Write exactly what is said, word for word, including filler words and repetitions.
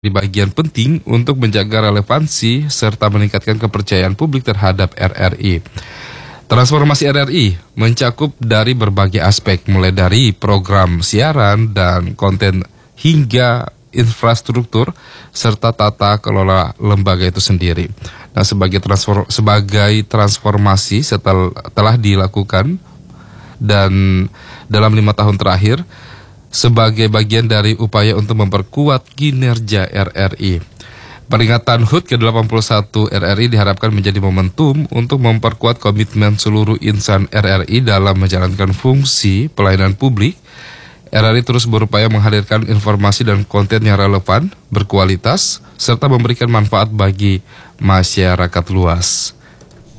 di bagian penting untuk menjaga relevansi serta meningkatkan kepercayaan publik terhadap R R I. Transformasi R R I mencakup dari berbagai aspek, mulai dari program siaran dan konten hingga infrastruktur serta tata kelola lembaga itu sendiri. Nah, sebagai transform, sebagai transformasi setelah telah dilakukan dan dalam lima tahun terakhir sebagai bagian dari upaya untuk memperkuat kinerja R R I. Peringatan H U T ke delapan puluh satu R R I diharapkan menjadi momentum untuk memperkuat komitmen seluruh insan R R I dalam menjalankan fungsi pelayanan publik. R R I terus berupaya menghadirkan informasi dan konten yang relevan, berkualitas, serta memberikan manfaat bagi masyarakat luas.